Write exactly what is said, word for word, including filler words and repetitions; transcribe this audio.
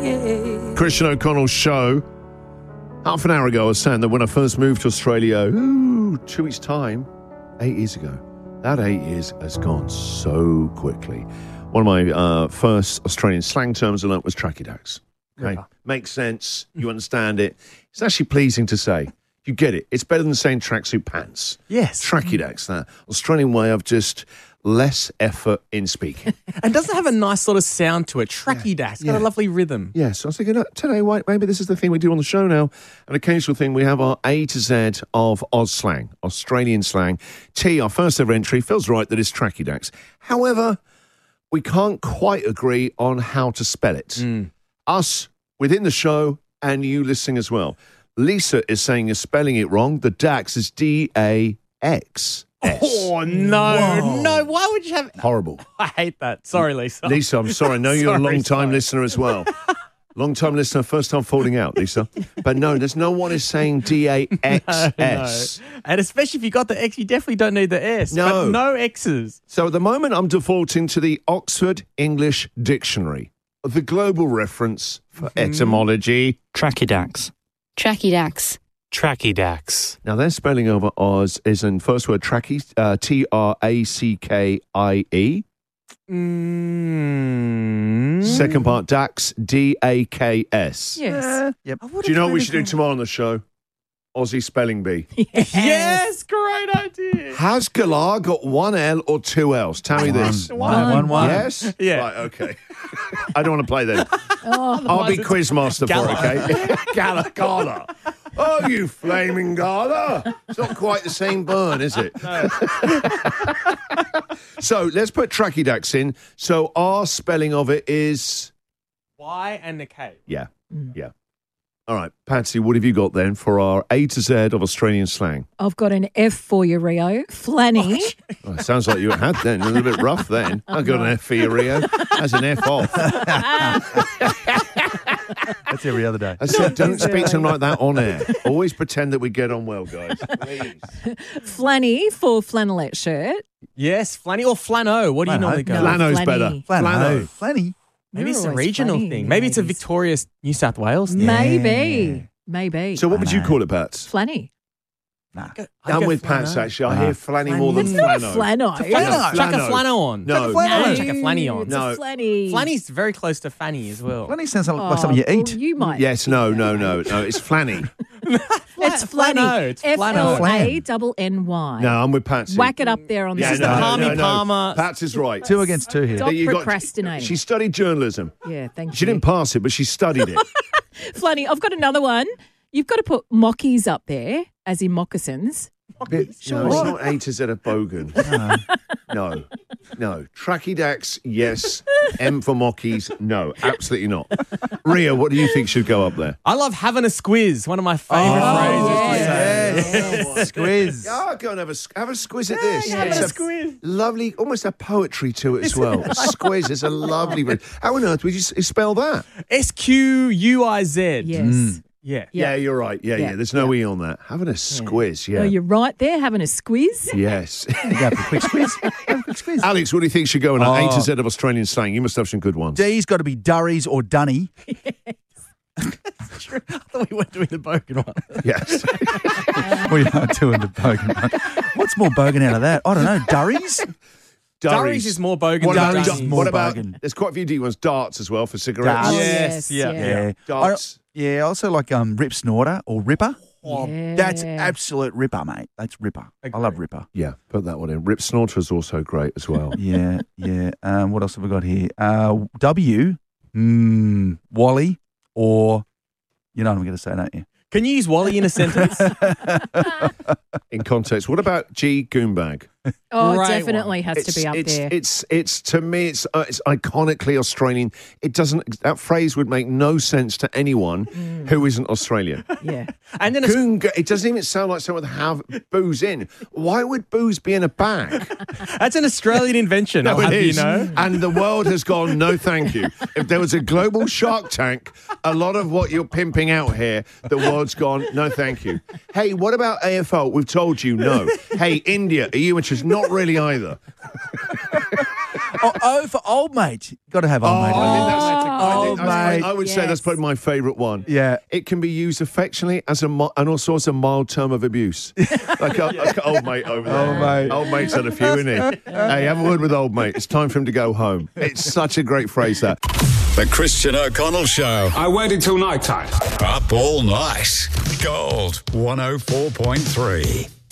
Christian O'Connell's show. Half an hour ago, I was saying that when I first moved to Australia, ooh, two weeks' time, eight years ago, that eight years has gone so quickly. One of my uh, first Australian slang terms I learnt was tracky-dacks. Okay? Yeah. Makes sense. You understand it. It's actually pleasing to say. You get it. It's better than saying tracksuit pants. Yes. Tracky-dacks, that Australian way of just less effort in speaking. And doesn't have a nice sort of sound to it. Tracky dash. It's got Yeah. a lovely rhythm. Yeah, so I was thinking, uh, today, wait, maybe this is the thing we do on the show now. An occasional thing, we have our A to Z of Oz slang, Australian slang. T, our first ever entry, feels right that it's tracky dacks. However, we can't quite agree on how to spell it. Mm. Us, within the show, and you listening as well. Lisa is saying you're spelling it wrong. The Dax is D A X. Oh, no. Whoa. No, why would you have... Horrible. I hate that. Sorry, Lisa. Lisa, I'm sorry. I know you're a Sorry, long-time sorry. listener as well. Long-time listener, first time falling out, Lisa. But no, there's no one is saying D A X S. No. And especially if you got the X, you definitely don't need the S. No. But no X's. So at the moment, I'm defaulting to the Oxford English Dictionary, the global reference for etymology. Tracky-dacks. Tracky-dacks. Tracky-dacks. Now, their spelling over Oz is in first word tracky, uh, T R A C K I E. Mm. Second part, Dax, D A K S. Yes. Yep. I would've Do you know what we kind should of do tomorrow on the show? Aussie Spelling Bee. Yes, great idea. Has Galar got one L or two L's? Tell me this. One, one, one. Yes? Yeah. Right, okay. I don't want to play then. Oh, I'll be it's quizmaster for Gala. it, okay? Gala, Gala. Oh, you flaming Gala. It's not quite the same burn, is it? No. So let's put tracky dacks in. So our spelling of it is... Y and the K. Yeah, yeah. All right, Patsy, what have you got then for our A to Z of Australian slang? I've got an F for you, Rio. Flanny. Oh, sounds like you had then. A little bit rough then. I got an F for you, Rio. That's an F off. That's every other day. I said, don't speak to him like that on air. Always pretend that we get on well, guys. Please. Flanny for flannelette shirt. Yes, flanny or flano. What do you Flano. normally go? No. with? Flano's Flanny. better. Flano. Flano. Flanny. Maybe You're it's a always regional flanny thing. Maybe it's a nowadays. victorious New South Wales thing. Maybe. Maybe. So what would you Flano. call it, Pats? Flanny. Nah. I'd I'm go with flano. Pats, actually. I Uh, hear flanny more than It's not a flano. flano. flano. Chuck a Flano. flano on. No. Chuck a flano. No, chuck a flanny on. It's No. a flanny. Flanny's very close to fanny as well. Flanny sounds like, Oh, like something you well, eat. you might. Yes, no, no, no, no. It's flanny. It's Flano, flanny. it's F flano. L A Flan. double N Y. No, I'm with Patsy. Whack it up there on the Yeah, is no, the no, Palmy no, no. Palmer. Pats is right. Two against two here. Stop You got- procrastinating. She studied journalism. Yeah, thank She you. didn't pass it, but she studied it. Flanny, I've got another one. You've got to put mockies up there, as in moccasins. Bit, no, it's not A to Z of Bogan. No, no. Tracky dacks, yes. M for mockies, no. Absolutely not. Ria, what do you think should go up there? I love having a squiz. One of my favourite phrases to say. Yes. Squiz. Oh, go and have a, have a squiz at this. Yeah, It's have a squiz. Lovely, almost a poetry to it as well. A squiz is a lovely word. How on earth would you s- spell that? S Q U I Z. Yes. Yeah. Yeah, Yeah. you're right. Yeah, yeah. Yeah, There's no E on that. Having a squiz, yeah. Oh, you're right there, having a squiz. Yes. Go for a quick squiz. Go for a quick squiz. Alex, what do you think should go in an A Oh. to Z of Australian slang? You must have some good ones. D's got to be Durries or Dunny. I thought we weren't doing the Bogan one. Yes. We are doing the Bogan one. What's more Bogan out of that? I don't know. Durries? Durries is more Bogan What than about, Dunnies. what More about bogan. there's quite a few D ones. Darts as well for cigarettes. Darts. Oh, Yes, yeah. Yeah. Darts. I, yeah, also like um, Rip Snorter or Ripper. Oh, Yeah. That's absolute Ripper, mate. That's Ripper. I love Ripper. Yeah, put that one in. Rip Snorter is also great as well. Yeah, yeah. Um, what else have we got here? Uh, W, mm, Wally, or, you know what I'm going to say, don't you? Can you use Wally in a sentence? In context, what about G Goombag? Oh, Great definitely has It's, to be up it's, there. it's it's to me it's uh, it's iconically Australian. It doesn't that phrase would make no sense to anyone who isn't Australian. yeah. and then a Goonga, it doesn't even sound like someone would have booze in. Why would booze be in a bag? That's an Australian invention, I'll No, have it you is. know. And the world has gone, no thank you. If there was a global Shark Tank, a lot of what you're pimping out here, the world's gone, no thank you. Hey, what about A F L? We've told you no. Hey, India, are you interested? Not really either. oh, oh, for old mate. Got to have old mate. I think that's- I think Old that's my- mate. I would say Yes. that's probably my favourite one. Yeah. It can be used affectionately as a mi- and also as a mild term of abuse. like, a, like a old mate over there. Old mate. Old mate's had a few, isn't he? Hey, have a word with old mate. It's time for him to go home. It's such a great phrase, that. The Christian O'Connell Show. I waited till night time. Up all night. Gold one oh four point three.